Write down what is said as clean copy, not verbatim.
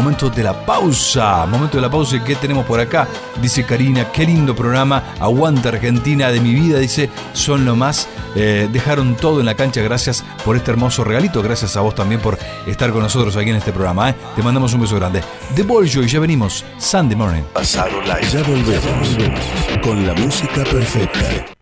momento de la pausa. Momento de la pausa. ¿Y qué tenemos por acá? Dice Karina, qué lindo programa. Aguanta Argentina de mi vida. Dice, son lo más. Dejaron todo en la cancha. Gracias por este hermoso regalito. Gracias a vos también por estar con nosotros aquí en este programa. Te mandamos un beso grande. The Bolshoi, ya venimos. Sunday Morning. Pasado Live. Ya volvemos con la música perfecta.